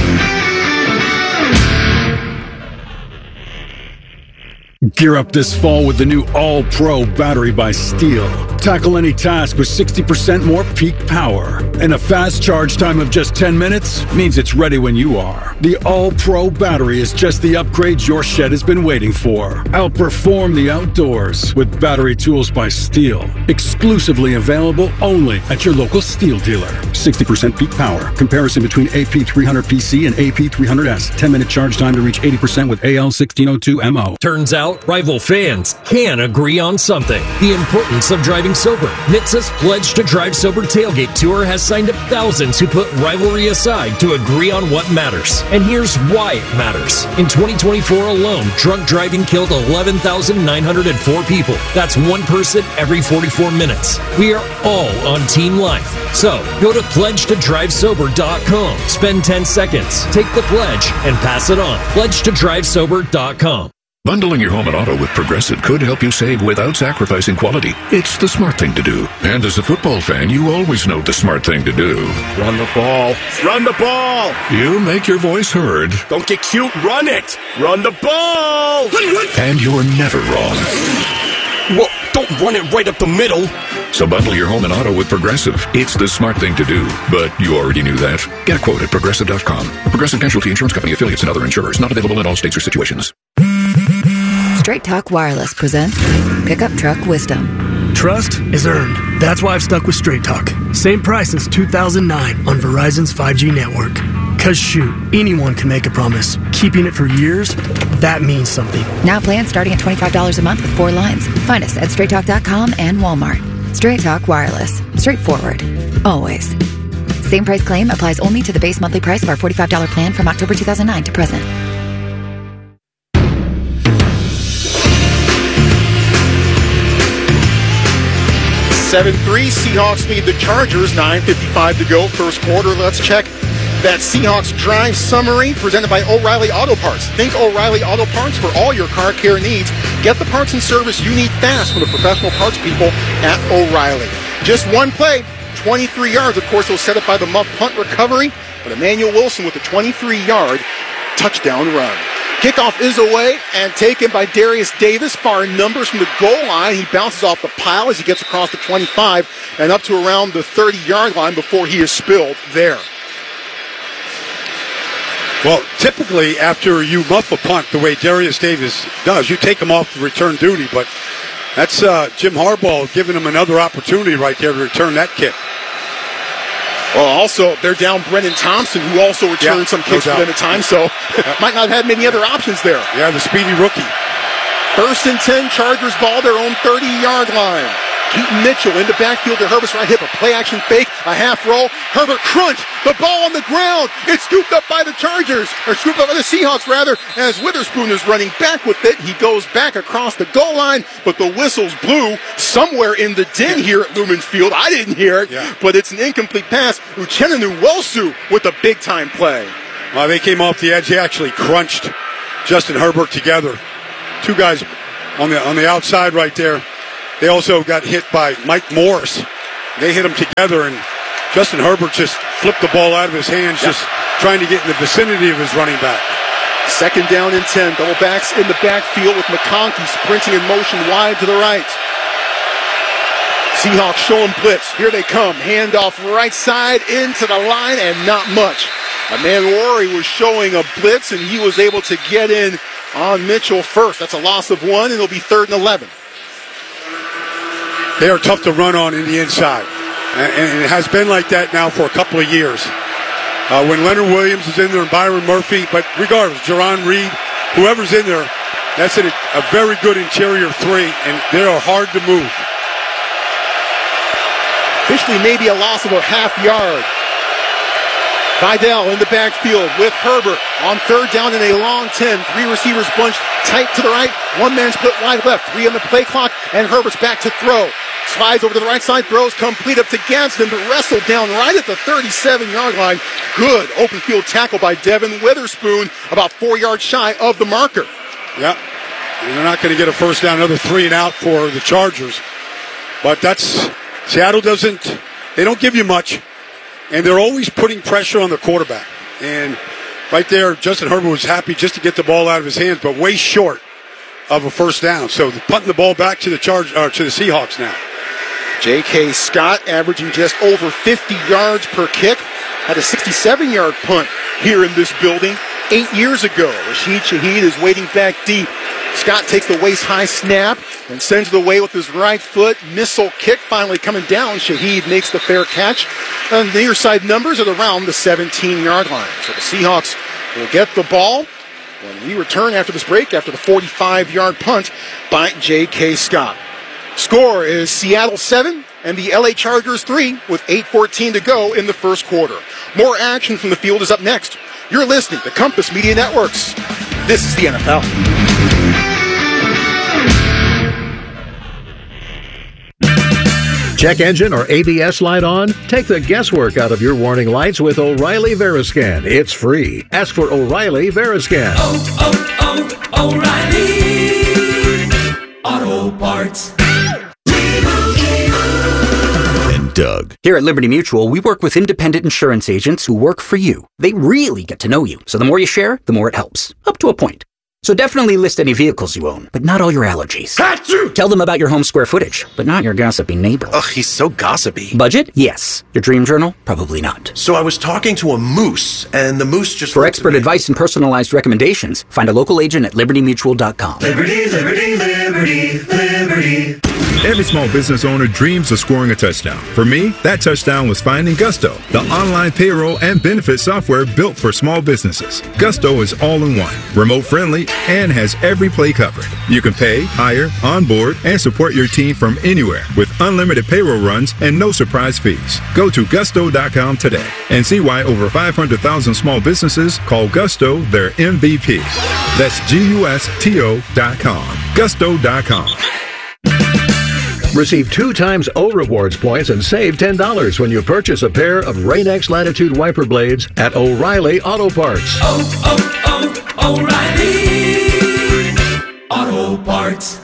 Gear up this fall with the new All-Pro battery by Steel. Tackle any task with sixty percent more peak power. And a fast charge time of just ten minutes means it's ready when you are. The All-Pro battery is just the upgrade your shed has been waiting for. Outperform the outdoors with battery tools by Steel. Exclusively available only at your local Steel dealer. sixty percent peak power. Comparison between A P three hundred P C and A P three hundred S. ten minute charge time to reach eighty percent with A L sixteen oh two M O. Turns out, rival fans can agree on something. The importance of driving sober. N H T S A's Pledge to Drive Sober Tailgate Tour has signed up thousands who put rivalry aside to agree on what matters. And here's why it matters. In twenty twenty-four alone, drunk driving killed eleven thousand nine hundred four people. That's one person every forty-four minutes. We are all on Team Life. So, go to pledge to drive sober dot com. Spend ten seconds, take the pledge, and pass it on. pledge to drive sober dot com. Bundling your home and auto with Progressive could help you save without sacrificing quality. It's the smart thing to do. And as a football fan, you always know the smart thing to do. Run the ball. Run the ball. You make your voice heard. Don't get cute. Run it. Run the ball. And you're never wrong. Well, don't run it right up the middle. So bundle your home and auto with Progressive. It's the smart thing to do. But you already knew that. Get a quote at Progressive dot com. Progressive Casualty Insurance Company, affiliates, and other insurers. Not available in all states or situations. Straight Talk Wireless presents Pickup Truck Wisdom. Trust is earned. That's why I've stuck with Straight Talk. Same price since two thousand nine on Verizon's five G network. Cause shoot, anyone can make a promise. Keeping it for years, that means something. Now plans starting at twenty-five dollars a month with four lines. Find us at straight talk dot com and Walmart. Straight Talk Wireless. Straightforward. Always. Same price claim applies only to the base monthly price of our forty-five dollars plan from October two thousand nine to present. seven three Seahawks lead the Chargers. nine fifty-five to go, first quarter. Let's check that Seahawks drive summary presented by O'Reilly Auto Parts. Think O'Reilly Auto Parts for all your car care needs. Get the parts and service you need fast from the professional parts people at O'Reilly. Just one play, twenty-three yards. Of course, it was set up by the muff punt recovery, but Emmanuel Wilson with a twenty-three-yard touchdown run. Kickoff is away and taken by Darius Davis. Far numbers from the goal line. He bounces off the pile as he gets across the twenty-five and up to around the thirty-yard line before he is spilled there. Well, typically after you muff a punt the way Darius Davis does, you take him off the return duty, but that's uh, Jim Harbaugh giving him another opportunity right there to return that kick. Well, also, they're down Brennan Thompson, who also returned yeah, some kicks no for them at times, so might not have had many other options there. Yeah, the speedy rookie. First and ten, Chargers ball, their own thirty-yard line. Keaton Mitchell in the backfield to Herbert's right hip. A play action fake, a half roll. Herbert crunch. The ball on the ground. It's scooped up by the Chargers, or scooped up by the Seahawks rather, as Witherspoon is running back with it. He goes back across the goal line, but the whistles blew somewhere in the den here at Lumen Field. I didn't hear it, yeah. But it's an incomplete pass. Uchenna Nwosu with a big time play. Well, they came off the edge. They actually crunched Justin Herbert together. Two guys on the on the outside right there. They also got hit by Mike Morris. They hit them together, and Justin Herbert just flipped the ball out of his hands, yep. just trying to get in the vicinity of his running back. Second down and ten. Double backs in the backfield with McConkey sprinting in motion wide to the right. Seahawks showing blitz. Here they come. Handoff right side into the line, and not much. A man Rory was showing a blitz, and he was able to get in on Mitchell first. That's a loss of one, and it'll be third and eleven. They are tough to run on in the inside, and it has been like that now for a couple of years. Uh, when Leonard Williams is in there and Byron Murphy, but regardless, Jerron Reed, whoever's in there, that's a, a very good interior three, and they are hard to move. Officially maybe a loss of a half yard. Vidal in the backfield with Herbert on third down in a long ten. Three receivers bunched tight to the right. One man split wide left. Three on the play clock, and Herbert's back to throw. Slides over to the right side, throws complete up to Gadsden, but wrestled down right at the thirty-seven-yard line. Good open field tackle by Devin Witherspoon, about four yards shy of the marker. Yep. And they're not going to get a first down, another three and out for the Chargers. But that's, Seattle doesn't, they don't give you much. And they're always putting pressure on the quarterback. And right there, Justin Herbert was happy just to get the ball out of his hands, but way short of a first down. So punting the ball back to the charge, uh, to the Seahawks now. J K. Scott averaging just over fifty yards per kick. Had a sixty-seven-yard punt here in this building eight years ago. Rashid Shaheed is waiting back deep. Scott takes the waist-high snap and sends it away with his right foot. Missile kick finally coming down. Shaheed makes the fair catch. And the near side numbers are around the seventeen-yard line. So the Seahawks will get the ball when we return after this break, after the forty-five-yard punt by J K. Scott. Score is Seattle seven and the L A Chargers three with eight fourteen to go in the first quarter. More action from the field is up next. You're listening to Compass Media Networks. This is the N F L. Check engine or A B S light on? Take the guesswork out of your warning lights with O'Reilly Veriscan. It's free. Ask for O'Reilly Veriscan. Oh, oh, oh, O'Reilly Auto Parts. And Doug. Here at Liberty Mutual, we work with independent insurance agents who work for you. They really get to know you, so the more you share, the more it helps. Up to a point. So definitely list any vehicles you own, but not all your allergies. Achoo! Tell them about your home square footage, but not your gossipy neighbor. Ugh, he's so gossipy. Budget? Yes. Your dream journal? Probably not. So I was talking to a moose, and the moose just... For expert advice and personalized recommendations, find a local agent at liberty mutual dot com. Liberty, liberty, liberty, liberty. Every small business owner dreams of scoring a touchdown. For me, that touchdown was finding Gusto, the online payroll and benefit software built for small businesses. Gusto is all in one, remote friendly, and has every play covered. You can pay, hire, onboard, and support your team from anywhere with unlimited payroll runs and no surprise fees. Go to gusto dot com today and see why over five hundred thousand small businesses call Gusto their M V P. That's G U S T O dot com. gusto dot com. Receive two times O Rewards points and save ten dollars when you purchase a pair of Rain-X Latitude wiper blades at O'Reilly Auto Parts. Oh, oh, oh, O'Reilly Auto Parts.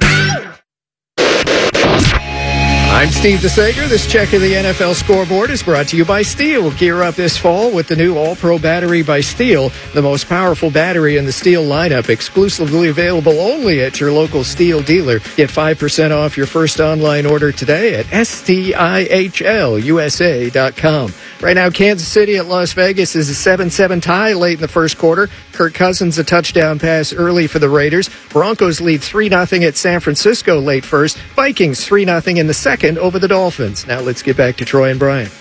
I'm Steve DeSager. This check of the N F L scoreboard is brought to you by Steel. Gear up this fall with the new All-Pro battery by Steel, the most powerful battery in the Steel lineup, exclusively available only at your local Steel dealer. Get five percent off your first online order today at S T I H L U S A dot com. Right now, Kansas City at Las Vegas is a seven seven tie late in the first quarter. Kirk Cousins a touchdown pass early for the Raiders. Broncos lead three nothing at San Francisco late first. Vikings three nothing in the second over the Dolphins. Now let's get back to Troy and Brian.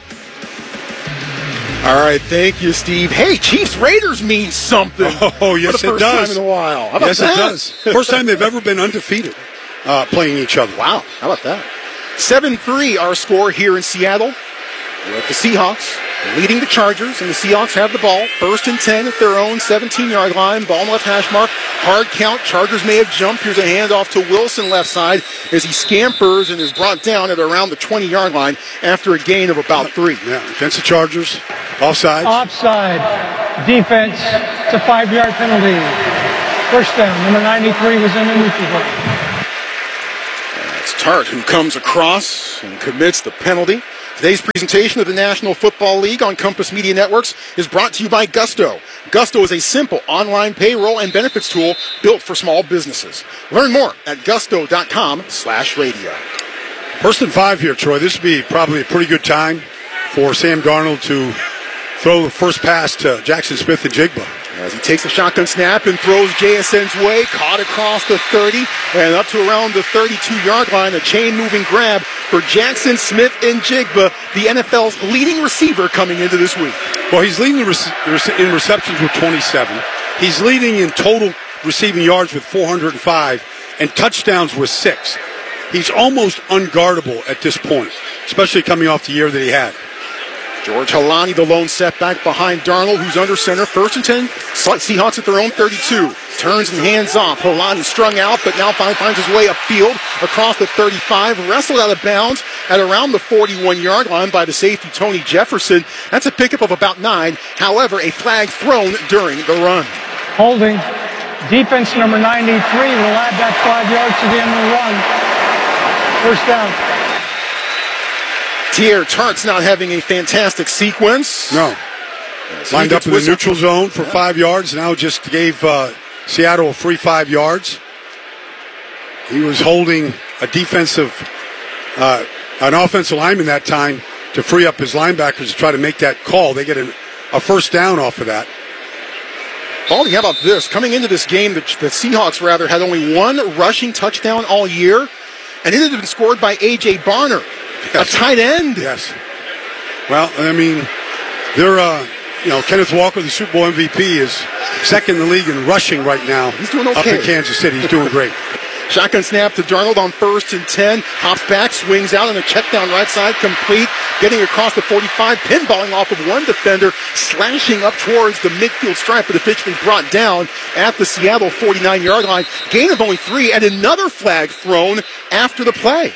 All right, thank you, Steve. Hey, Chiefs Raiders means something. Oh, yes, for the it first does. time in a while. How about yes, that? it does. First time they've ever been undefeated uh, playing each other. Wow, how about that? seven three our score here in Seattle. With the Seahawks leading the Chargers, and the Seahawks have the ball. First and ten at their own seventeen-yard line. Ball on the left hash mark. Hard count. Chargers may have jumped. Here's a handoff to Wilson left side as he scampers and is brought down at around the twenty-yard line after a gain of about three. Yeah, against the Chargers. Offside. Offside. Defense. It's a five-yard penalty. First down. Number ninety-three was in the neutral zone. It's Tart who comes across and commits the penalty. Today's presentation of the National Football League on Compass Media Networks is brought to you by Gusto. Gusto is a simple online payroll and benefits tool built for small businesses. Learn more at gusto.com slash radio. First and five here, Troy. This would be probably a pretty good time for Sam Darnold to throw the first pass to Jackson Smith and Jigba. As he takes the shotgun snap and throws J S N's way, caught across the thirty and up to around the thirty-two-yard line. A chain-moving grab for Jackson Smith and Jigba, the N F L's leading receiver coming into this week. Well, he's leading in receptions with twenty-seven. He's leading in total receiving yards with four hundred five and touchdowns with six. He's almost unguardable at this point, especially coming off the year that he had. George Halani, the lone setback behind Darnold, who's under center. First and ten, Seahawks at their own thirty-two. Turns and hands off. Halani strung out, but now finally finds his way upfield across the thirty-five. Wrestled out of bounds at around the forty-one-yard line by the safety, Tony Jefferson. That's a pickup of about nine. However, a flag thrown during the run. Holding. Defense number ninety-three will add that five yards to the end of the run. First down. Tier Tart's not having a fantastic sequence. No. Yes, Lined up in the neutral zone for yeah. five yards. Now just gave uh, Seattle a free five yards. He was holding a defensive, uh, an offensive lineman that time to free up his linebackers to try to make that call. They get an, a first down off of that. Baldy, how about this? Coming into this game, the, the Seahawks, rather, had only one rushing touchdown all year, and it had been scored by A J. Barner. Yes. A tight end. Yes. Well, I mean, they're, uh, you know, Kenneth Walker, the Super Bowl M V P, is second in the league in rushing right now. He's doing okay. Up in Kansas City. He's doing great. Shotgun snap to Darnold on first and ten. Hops back, swings out on a check down right side, complete. Getting across the forty-five, pinballing off of one defender, slashing up towards the midfield stripe, but officially brought down at the Seattle forty-nine-yard line. Gain of only three, and another flag thrown after the play.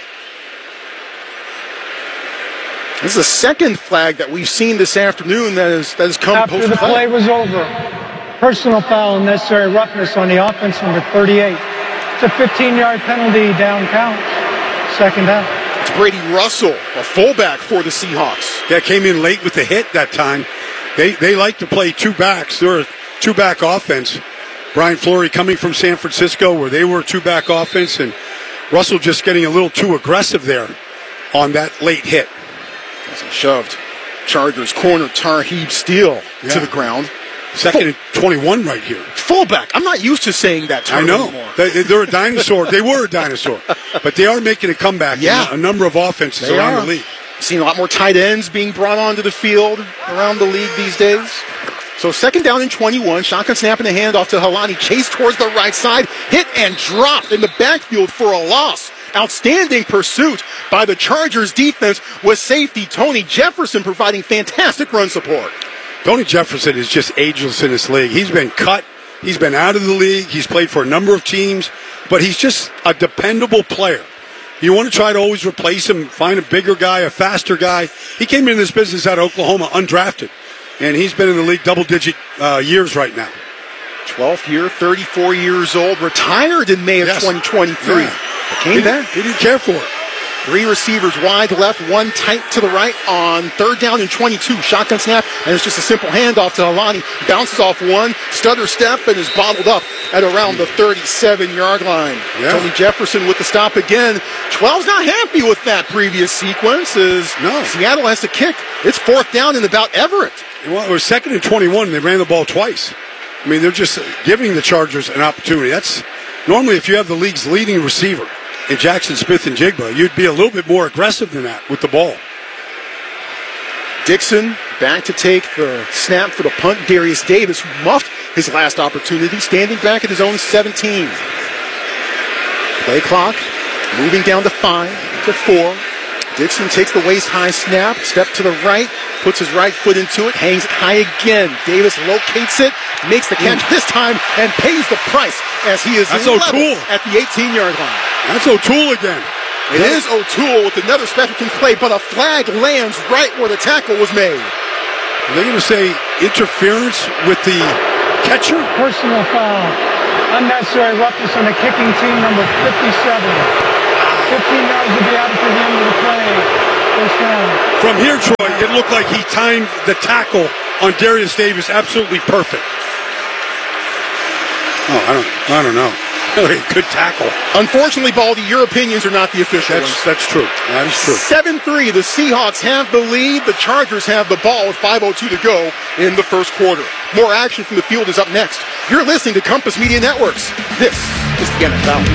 This is the second flag that we've seen this afternoon that has, that has come after post-play. the play was over. Personal foul and necessary roughness on the offense, number thirty-eight. It's a fifteen-yard penalty, down count. Second down. It's Brady Russell, a fullback for the Seahawks. Yeah, came in late with the hit that time. They they like to play two backs. They're a two-back offense. Brian Fleury coming from San Francisco where they were a two-back offense, and Russell just getting a little too aggressive there on that late hit. As he shoved Chargers corner Tarheeb Steele yeah. to the ground. Second Full, and twenty-one right here. Fullback. I'm not used to saying that term I know. anymore. They, they're a dinosaur. They were a dinosaur. But they are making a comeback yeah. in a number of offenses they around are. the league. Seen a lot more tight ends being brought onto the field around the league these days. So second down and twenty-one. Shotgun snap and a handoff to Halani. Chase towards the right side. Hit and drop in the backfield for a loss. Outstanding pursuit by the Chargers defense with safety Tony Jefferson providing fantastic run support. Tony Jefferson is just ageless in this league. He's been cut. He's been out of the league. He's played for a number of teams, but he's just a dependable player. You want to try to always replace him, find a bigger guy, a faster guy. He came into this business out of Oklahoma undrafted, and he's been in the league double-digit uh, years right now. twelfth year, thirty-four years old, retired in May of yes. twenty twenty-three. Yeah. Came he, back. He didn't care for it. Three receivers wide left, one tight to the right on third down and twenty-two. Shotgun snap, and it's just a simple handoff to Halani. Bounces off one, stutter step, and is bottled up at around the thirty-seven-yard line. Yeah. Tony Jefferson with the stop again. twelve's not happy with that previous sequence as no. Seattle has to kick. It's fourth down and about Everett. Well, it was second and twenty-one, and they ran the ball twice. I mean, they're just giving the Chargers an opportunity. That's normally if you have the league's leading receiver in Jackson Smith and Jigba, you'd be a little bit more aggressive than that with the ball. Dixon back to take the snap for the punt. Darius Davis, who muffed his last opportunity, standing back at his own seventeen. Play clock moving down to five, to four, Dixon takes the waist-high snap, step to the right, puts his right foot into it, hangs it high again. Davis locates it, makes the catch mm. this time, and pays the price as he is That's level O'Toole. at the eighteen-yard line. That's O'Toole again. It yeah. is O'Toole with another special teams play, but a flag lands right where the tackle was made. Are they going to say interference with the catcher? Personal foul. Unnecessary roughness on the kicking team, number fifty-seven. fifteen yards to be out for the end of the play. First down. From here, Troy, it looked like he timed the tackle on Darius Davis absolutely perfect. Oh, I don't, I don't know. Good tackle. Unfortunately, Baldy, your opinions are not the official That's, ones. that's true. That is true. seven three, the Seahawks have the lead. The Chargers have the ball with five oh two to go in the first quarter. More action from the field is up next. You're listening to Compass Media Networks. This is the N F L.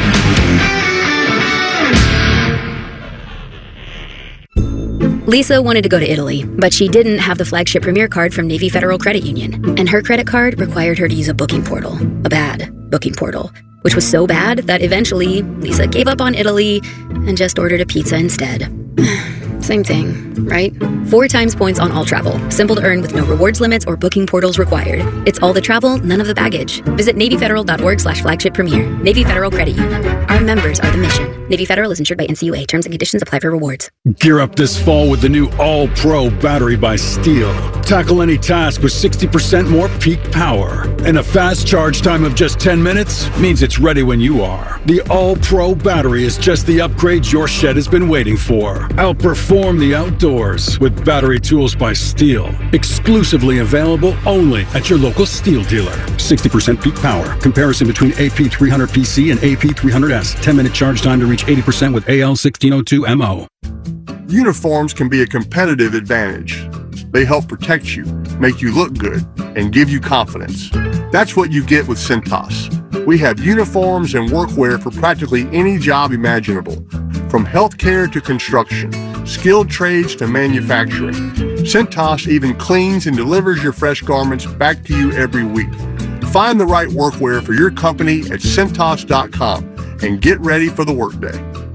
Lisa wanted to go to Italy, but she didn't have the flagship Premier card from Navy Federal Credit Union, and her credit card required her to use a booking portal, a bad booking portal, which was so bad that eventually Lisa gave up on Italy and just ordered a pizza instead. Same thing, right? Four times points on all travel. Simple to earn with no rewards limits or booking portals required. It's all the travel, none of the baggage. Visit NavyFederal.org slash flagship premier. Navy Federal Credit Union. Our members are the mission. Navy Federal is insured by N C U A. Terms and conditions apply for rewards. Gear up this fall with the new All-Pro battery by Steel. Tackle any task with sixty percent more peak power. And a fast charge time of just ten minutes means it's ready when you are. The All-Pro battery is just the upgrade your shed has been waiting for. Outperform the outdoors with battery tools by Steel. Exclusively available only at your local Steel dealer. sixty percent peak power. Comparison between A P three hundred P C and A P three hundred S. ten minute charge time to reach eighty percent with A L sixteen oh two M O. Uniforms can be a competitive advantage. They help protect you, make you look good, and give you confidence. That's what you get with Cintas. We have uniforms and workwear for practically any job imaginable, from healthcare to construction, skilled trades to manufacturing. Cintas even cleans and delivers your fresh garments back to you every week. Find the right workwear for your company at Cintas dot com and get ready for the workday.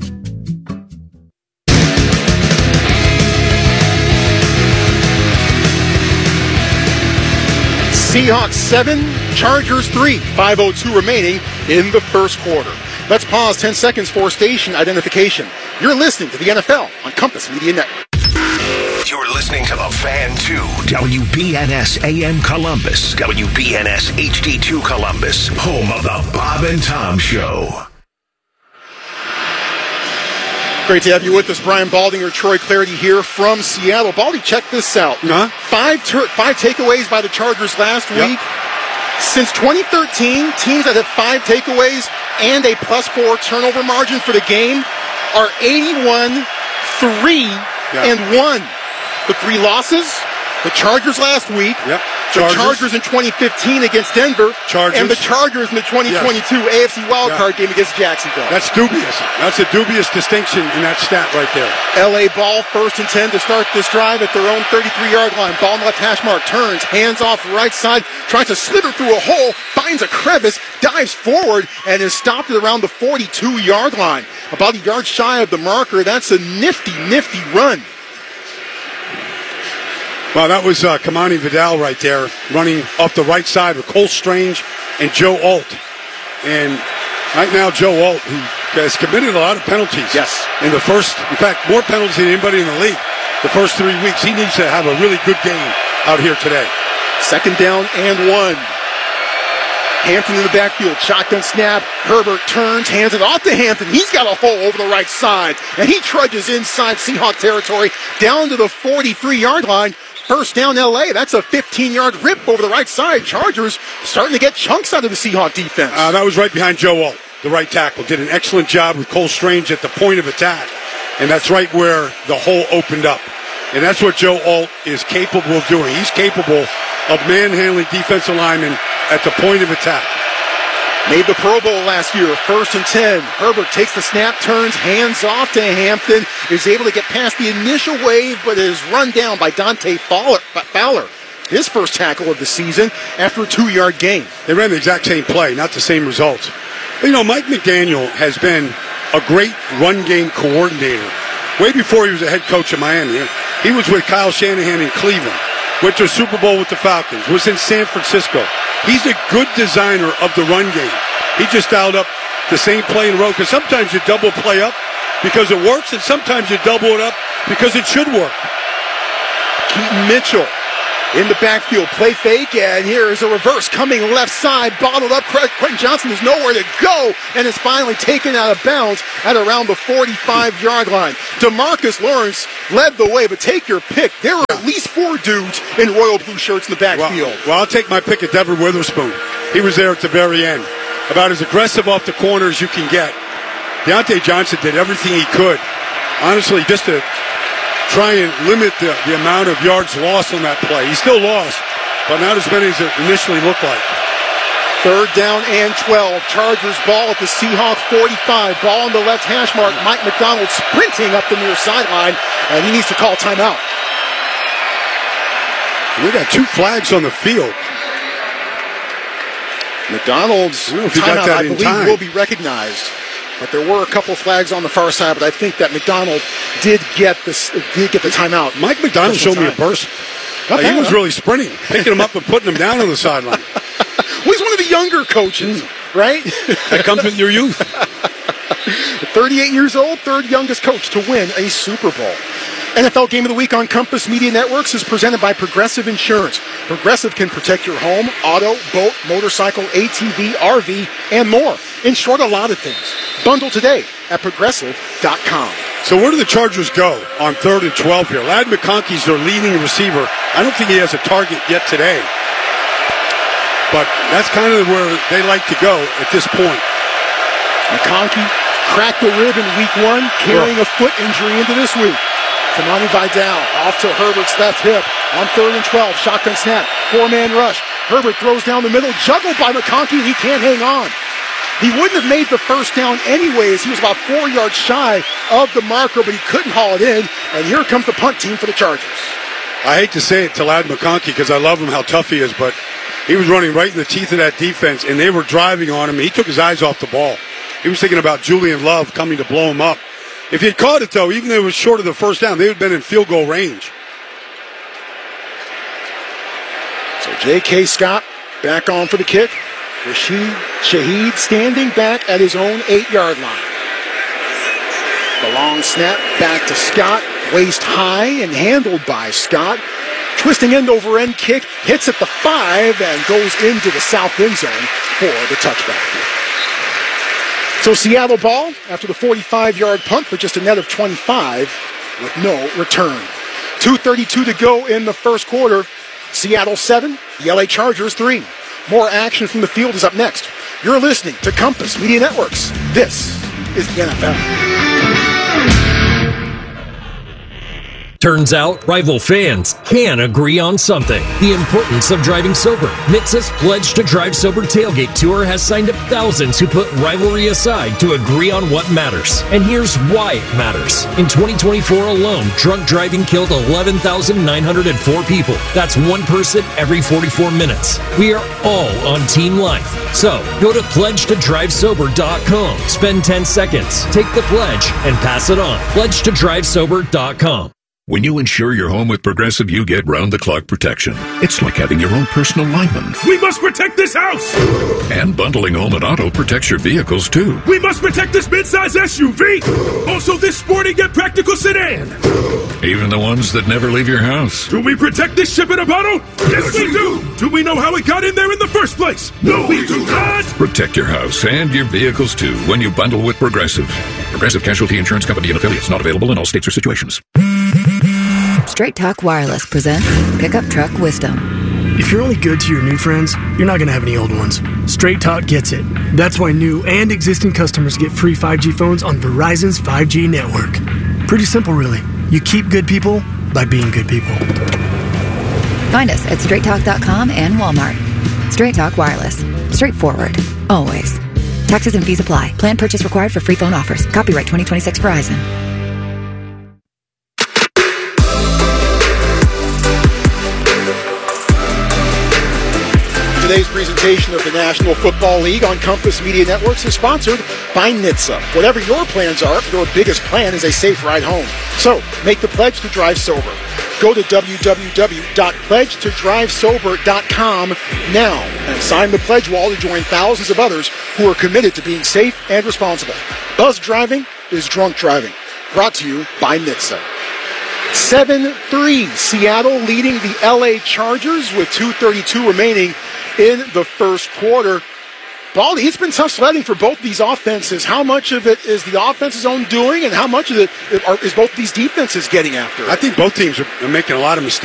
Seahawks seven, Chargers three, five oh two remaining in the first quarter. Let's pause ten seconds for station identification. You're listening to the N F L on Compass Media Network. You're listening to The Fan two, W B N S A M Columbus, W B N S H D two Columbus, home of the Bob and Tom Show. Great to have you with us, Brian Baldinger, Troy Clardy here from Seattle. Baldy, check this out. Uh-huh. Five ter- five takeaways by the Chargers last yep. week. Since twenty thirteen, teams that have five takeaways and a plus four turnover margin for the game are eighty-one, three, yep. and one. The three losses, the Chargers last week, yep. the Chargers. Chargers in twenty fifteen against Denver, Chargers. and the Chargers in the twenty twenty-two yes. A F C wildcard yeah. game against Jacksonville. That's dubious. That's a dubious distinction in that stat right there. L A ball, first and ten to start this drive at their own thirty-three-yard line. Ball in the left hash mark, turns, hands off right side, tries to slither through a hole, finds a crevice, dives forward, and is stopped at around the forty-two-yard line. About a yard shy of the marker. That's a nifty, nifty run. Well, that was uh, Kamani Vidal right there, running off the right side with Cole Strange and Joe Alt. And right now, Joe Alt, who has committed a lot of penalties. Yes. In the first, in fact, more penalties than anybody in the league. The first three weeks, he needs to have a really good game out here today. Second down and one. Hampton in the backfield, shotgun snap. Herbert turns, hands it off to Hampton. He's got a hole over the right side, and he trudges inside Seahawk territory down to the forty-three-yard line. First down L A. That's a fifteen-yard rip over the right side. Chargers starting to get chunks out of the Seahawk defense. Uh, that was right behind Joe Alt, the right tackle. Did an excellent job with Cole Strange at the point of attack. And that's right where the hole opened up. And that's what Joe Alt is capable of doing. He's capable of manhandling defensive linemen at the point of attack. Made the Pro Bowl last year, first and ten. Herbert takes the snap, turns, hands off to Hampton, is able to get past the initial wave, but is run down by Dante Fowler. His first tackle of the season after a two-yard gain. They ran the exact same play, not the same results. But, you know, Mike McDaniel has been a great run game coordinator way before he was a head coach in Miami. He was with Kyle Shanahan in Cleveland, went to a Super Bowl with the Falcons, was in San Francisco. He's a good designer of the run game. He just dialed up the same play in a row, because sometimes you double play up because it works, and sometimes you double it up because it should work. Keaton Mitchell in the backfield, play fake, and here is a reverse coming left side, bottled up. Quentin Johnson has nowhere to go, and is finally taken out of bounds at around the forty-five-yard line. DeMarcus Lawrence led the way, but take your pick. There were at least four dudes in royal blue shirts in the backfield. Well, well I'll take my pick at Devin Witherspoon. He was there at the very end. About as aggressive off the corner as you can get. Deontay Johnson did everything he could, honestly, just to try and limit the, the amount of yards lost on that play. He still lost, but not as many as it initially looked like. Third down and twelve. Chargers ball at the Seahawks forty-five. Ball on the left hash mark. Mike McDonald sprinting up the near sideline, and he needs to call timeout. And we got two flags on the field. McDonald's I, timeout, I believe, time. will be recognized. But there were a couple flags on the far side, but I think that McDonald did get this, did get the timeout. Mike McDonald showed me a burst. Uh, he was really sprinting, picking him up and putting him down on the sideline. Well, he's one of the younger coaches, right? That comes with your youth. thirty-eight years old, third youngest coach to win a Super Bowl. N F L Game of the Week on Compass Media Networks is presented by Progressive Insurance. Progressive can protect your home, auto, boat, motorcycle, A T V, R V, and more. In short, a lot of things. Bundle today at progressive dot com. So where do the Chargers go on third and twelve here? Ladd McConkey's their leading receiver. I don't think he has a target yet today. But that's kind of where they like to go at this point. McConkey cracked the rib in week one, carrying a foot injury into this week. Kamani Vidal off to Herbert's left hip on third and twelve. Shotgun snap, four-man rush. Herbert throws down the middle, juggled by McConkey, and he can't hang on. He wouldn't have made the first down anyways. He was about four yards shy of the marker, but he couldn't haul it in. And here comes the punt team for the Chargers. I hate to say it to Ladd McConkey because I love him, how tough he is, but he was running right in the teeth of that defense, and they were driving on him. He took his eyes off the ball. He was thinking about Julian Love coming to blow him up. If he had caught it, though, even though it was short of the first down, they would have been in field goal range. So J K. Scott back on for the kick. Rashid Shaheed standing back at his own eight-yard line. The long snap back to Scott, waist high and handled by Scott. Twisting end-over-end kick, hits at the five and goes into the south end zone for the touchback. So Seattle ball after the forty-five-yard punt, but just a net of twenty-five with no return. two thirty-two to go in the first quarter. Seattle seven, the L A Chargers three. More action from the field is up next. You're listening to Compass Media Networks. This is the N F L. Turns out, rival fans can agree on something. The importance of driving sober. N H T S A's Pledge to Drive Sober Tailgate Tour has signed up thousands who put rivalry aside to agree on what matters. And here's why it matters. In twenty twenty-four alone, drunk driving killed eleven thousand nine hundred four people. That's one person every forty-four minutes. We are all on Team Life. So, go to pledge to drive sober dot com. Spend ten seconds, take the pledge, and pass it on. pledge to drive sober dot com. When you insure your home with Progressive, you get round-the-clock protection. It's like having your own personal lineman. We must protect this house! And bundling home and auto protects your vehicles, too. We must protect this midsize S U V! Also this sporty yet practical sedan! Even the ones that never leave your house. Do we protect this ship in a bottle? Yes, we do! Do we know how it got in there in the first place? No, we do not! Protect your house and your vehicles, too, when you bundle with Progressive. Progressive Casualty Insurance Company and affiliates, not available in all states or situations. Straight Talk Wireless presents Pickup Truck Wisdom. If you're only good to your new friends, you're not going to have any old ones. Straight Talk gets it. That's why new and existing customers get free five G phones on Verizon's five G network. Pretty simple, really. You keep good people by being good people. Find us at straight talk dot com and Walmart. Straight Talk Wireless. Straightforward. Always. Taxes and fees apply. Plan purchase required for free phone offers. Copyright twenty twenty-six Verizon. Today's presentation of the National Football League on Compass Media Networks is sponsored by N H T S A. Whatever your plans are, your biggest plan is a safe ride home. So, make the pledge to drive sober. Go to w w w dot pledge to drive sober dot com now and sign the pledge wall to join thousands of others who are committed to being safe and responsible. Buzz driving is drunk driving. Brought to you by N H T S A. seven three, Seattle leading the L A Chargers with two thirty-two remaining in the first quarter. Baldy, it's been tough sledding for both these offenses. How much of it is the offense's own doing, and how much of it is both these defenses getting after? I think both teams are making a lot of mistakes.